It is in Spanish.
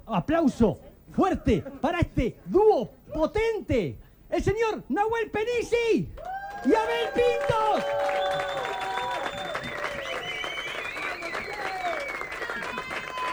aplauso fuerte para este dúo potente. El señor Nahuel Penisi y Abel Pintos.